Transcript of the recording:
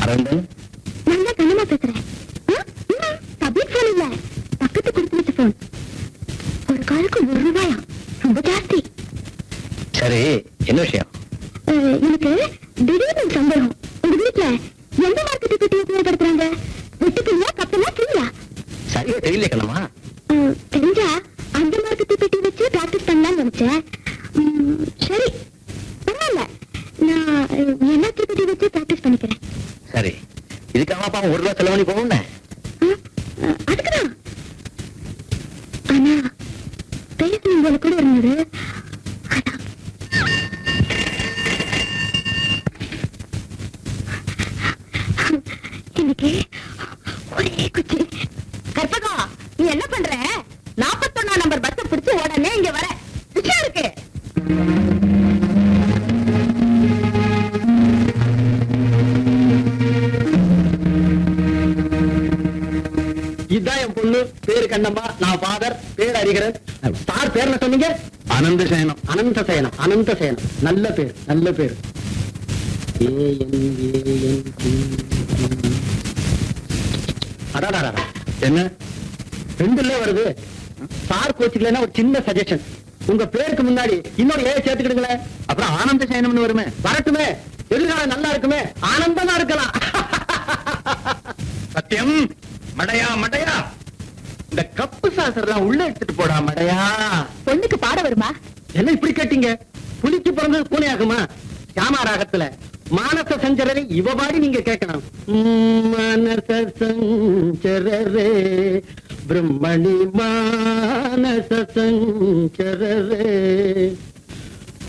அரவிந்தன், நான் தான் கண்ணமா பேசுறேன். பப்ளிக் போன் இல்ல, பக்கத்து கொடுத்து வச்ச போன். ஒரு காலுக்கு ₹1, ரொம்ப ஜாஸ்தி. சரி, என்ன விஷயம்? எனக்கு திடீர்னு சந்தேகம். உங்க வீட்டுல எந்த மார்க்கெட்டை பற்றி உபயோகப்படுத்துறாங்க? வெட்டுக்கிளியா, கப்பலா, கிளியா? சரியா தெரியல கண்ணம்மா. தெரிஞ்சா அந்த மார்க்கெட்டை பெட்டி வச்சு பிராக்டிஸ் பண்ணலாம்னு நினைச்சேன். சரி, பரவாயில்ல, நான் எல்லாத்தையும் பெட்டி வச்சு பிராக்டிஸ் பண்ணிக்கிறேன். சரி, இதுக்காக பாவம் ₹1 செலவு பண்ணி போகணும். அதுக்குதான். ஆனா பேசணும் போல கூட இருந்தது. இன்னைக்கு ஒரே குச்சி. கற்பகம், நீ என்ன பண்ற? 41 நம்பர் பஸ் பிடிச்சு உடனே இங்க வர விஷயம் இருக்கு. இதுதான் என் பொண்ணு, பேரு கண்ணம்மா. நான் ஃபாதர், பேர் ஹரிகரன். சார் பேர் என்ன சொன்னீங்க? அனந்தசேனம். அனந்தசேனம். அனந்தசேனம், நல்ல பேர், நல்ல பேர். அடாடா, என்ன 2 வருது. சார் கோச்சுக்கலன்னா ஒரு சின்ன சஜஷன். உங்க பேருக்கு முன்னாடி இன்னொரு சேர்த்துக்கிடுங்களேன். அப்புறம் ஆனந்தசேனம்னு வருமே. வரட்டுமே, எதிர்காலம் நல்லா இருக்குமே, ஆனந்தமா இருக்கலாம். சத்தியம், மடையா மடையா, இந்த கப்பு சாசர்லாம் உள்ள எடுத்துட்டு போடா மடையா. பொண்ணுக்கு பாட வருமா? என்ன இப்படி கேட்டீங்க? புலிக்கு பிறந்தது பூனை ஆகுமா? சியாமா ராகத்துல மானச சஞ்சரரை இவ பாடி நீங்க கேட்கணும். மானச சஞ்சரரே பிரம்மணி மானச சஞ்சரரே.